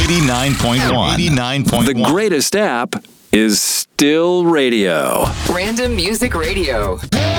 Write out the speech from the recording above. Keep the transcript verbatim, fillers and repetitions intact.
eighty-nine point one. eighty-nine point one. The greatest app is still radio. Random Music Radio.